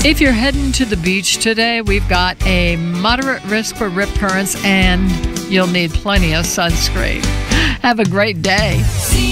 If you're heading to the beach today, we've got a moderate risk for rip currents, and you'll need plenty of sunscreen. Have a great day.